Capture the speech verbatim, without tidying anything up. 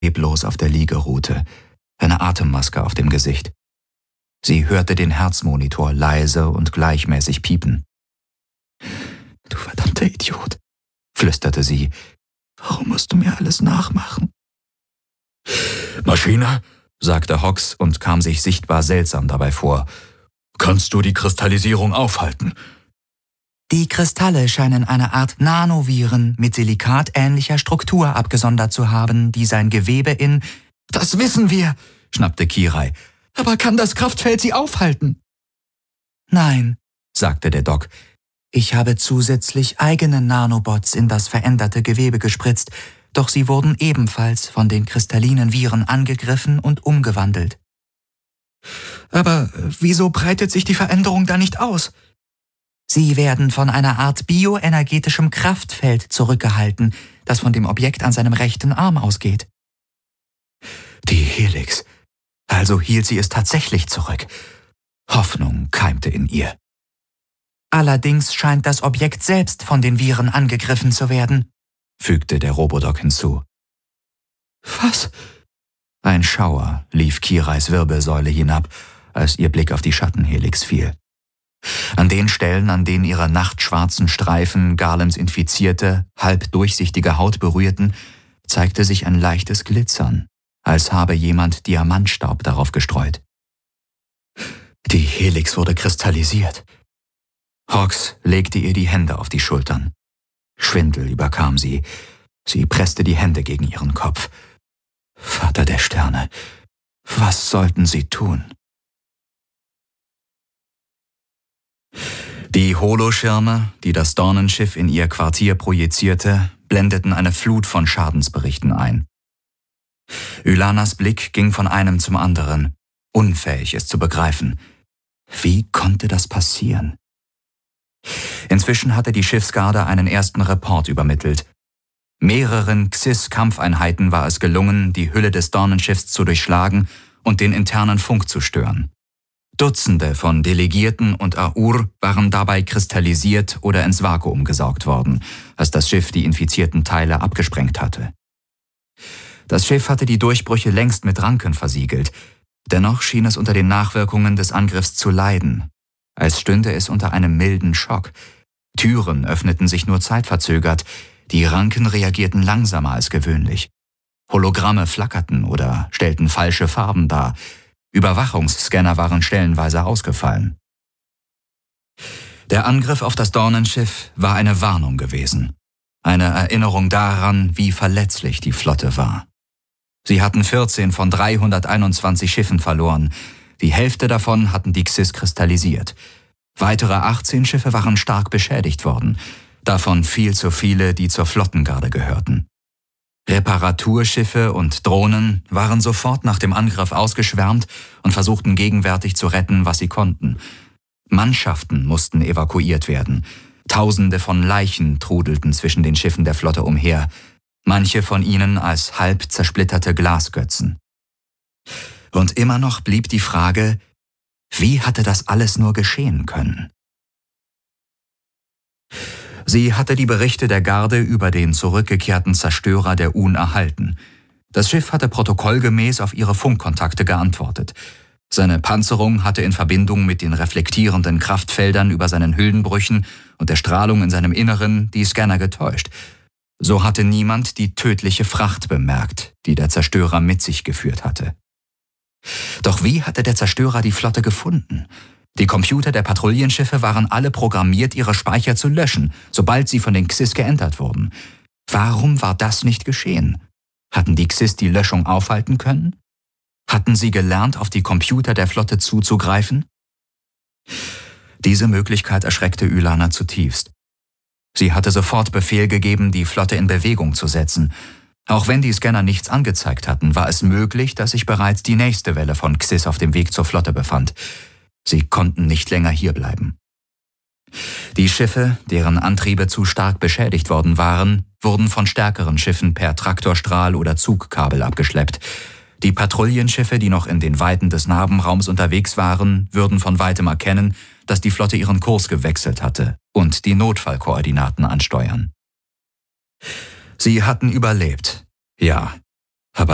leblos auf der Liege ruhte, eine Atemmaske auf dem Gesicht. Sie hörte den Herzmonitor leise und gleichmäßig piepen. »Du verdammter Idiot«, flüsterte sie. »Warum musst du mir alles nachmachen?« »Maschine«, sagte Hawks und kam sich sichtbar seltsam dabei vor. »Kannst du die Kristallisierung aufhalten?« Die Kristalle scheinen eine Art Nanoviren mit silikatähnlicher Struktur abgesondert zu haben, die sein Gewebe in... »Das wissen wir«, schnappte Kirai. »Aber kann das Kraftfeld sie aufhalten?« »Nein«, sagte der Doc. »Ich habe zusätzlich eigene Nanobots in das veränderte Gewebe gespritzt, doch sie wurden ebenfalls von den kristallinen Viren angegriffen und umgewandelt.« »Aber wieso breitet sich die Veränderung da nicht aus?« »Sie werden von einer Art bioenergetischem Kraftfeld zurückgehalten, das von dem Objekt an seinem rechten Arm ausgeht.« Die Helix. Also hielt sie es tatsächlich zurück. Hoffnung keimte in ihr. »Allerdings scheint das Objekt selbst von den Viren angegriffen zu werden«, fügte der Robodoc hinzu. »Was?« Ein Schauer lief Kirais Wirbelsäule hinab, als ihr Blick auf die Schattenhelix fiel. An den Stellen, an denen ihre nachtschwarzen Streifen Garlems infizierte, halb durchsichtige Haut berührten, zeigte sich ein leichtes Glitzern, als habe jemand Diamantstaub darauf gestreut. Die Helix wurde kristallisiert. Hawks legte ihr die Hände auf die Schultern. Schwindel überkam sie. Sie presste die Hände gegen ihren Kopf. Vater der Sterne, was sollten sie tun? Die Holoschirme, die das Dornenschiff in ihr Quartier projizierte, blendeten eine Flut von Schadensberichten ein. Ylanas Blick ging von einem zum anderen, unfähig es zu begreifen. Wie konnte das passieren? Inzwischen hatte die Schiffsgarde einen ersten Report übermittelt. Mehreren Xys-Kampfeinheiten war es gelungen, die Hülle des Dornenschiffs zu durchschlagen und den internen Funk zu stören. Dutzende von Delegierten und Aur waren dabei kristallisiert oder ins Vakuum gesaugt worden, als das Schiff die infizierten Teile abgesprengt hatte. Das Schiff hatte die Durchbrüche längst mit Ranken versiegelt, dennoch schien es unter den Nachwirkungen des Angriffs zu leiden, als stünde es unter einem milden Schock. Türen öffneten sich nur zeitverzögert, die Ranken reagierten langsamer als gewöhnlich. Hologramme flackerten oder stellten falsche Farben dar. Überwachungsscanner waren stellenweise ausgefallen. Der Angriff auf das Dornenschiff war eine Warnung gewesen. Eine Erinnerung daran, wie verletzlich die Flotte war. Sie hatten vierzehn von dreihunderteinundzwanzig Schiffen verloren. Die Hälfte davon hatten die Xys kristallisiert. Weitere achtzehn Schiffe waren stark beschädigt worden. Davon viel zu viele, die zur Flottengarde gehörten. Reparaturschiffe und Drohnen waren sofort nach dem Angriff ausgeschwärmt und versuchten gegenwärtig zu retten, was sie konnten. Mannschaften mussten evakuiert werden. Tausende von Leichen trudelten zwischen den Schiffen der Flotte umher, manche von ihnen als halb zersplitterte Glasgötzen. Und immer noch blieb die Frage, wie hatte das alles nur geschehen können? Sie hatte die Berichte der Garde über den zurückgekehrten Zerstörer der Un erhalten. Das Schiff hatte protokollgemäß auf ihre Funkkontakte geantwortet. Seine Panzerung hatte in Verbindung mit den reflektierenden Kraftfeldern über seinen Hüllenbrüchen und der Strahlung in seinem Inneren die Scanner getäuscht. So hatte niemand die tödliche Fracht bemerkt, die der Zerstörer mit sich geführt hatte. Doch wie hatte der Zerstörer die Flotte gefunden? Die Computer der Patrouillenschiffe waren alle programmiert, ihre Speicher zu löschen, sobald sie von den Xys geentert wurden. Warum war das nicht geschehen? Hatten die Xys die Löschung aufhalten können? Hatten sie gelernt, auf die Computer der Flotte zuzugreifen? Diese Möglichkeit erschreckte Ylana zutiefst. Sie hatte sofort Befehl gegeben, die Flotte in Bewegung zu setzen. Auch wenn die Scanner nichts angezeigt hatten, war es möglich, dass sich bereits die nächste Welle von Xys auf dem Weg zur Flotte befand. Sie konnten nicht länger hierbleiben. Die Schiffe, deren Antriebe zu stark beschädigt worden waren, wurden von stärkeren Schiffen per Traktorstrahl oder Zugkabel abgeschleppt. Die Patrouillenschiffe, die noch in den Weiten des Narbenraums unterwegs waren, würden von weitem erkennen, dass die Flotte ihren Kurs gewechselt hatte und die Notfallkoordinaten ansteuern. Sie hatten überlebt. Ja,